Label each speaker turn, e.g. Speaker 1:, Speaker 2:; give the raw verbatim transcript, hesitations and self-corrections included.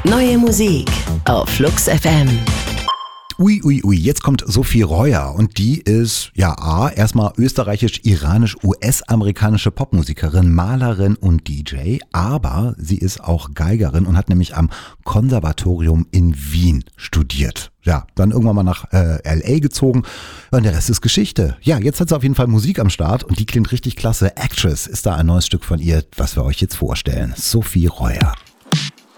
Speaker 1: Neue Musik auf Flux F M.
Speaker 2: Ui, ui, ui, jetzt kommt Sophie Reuer und die ist, ja, A, erstmal österreichisch-iranisch-U S-amerikanische Popmusikerin, Malerin und D J, aber sie ist auch Geigerin und hat nämlich am Konservatorium in Wien studiert. Ja, dann irgendwann mal nach äh, L A gezogen und der Rest ist Geschichte. Ja, jetzt hat sie auf jeden Fall Musik am Start und die klingt richtig klasse. Actress ist da ein neues Stück von ihr, was wir euch jetzt vorstellen. Sophie Reuer.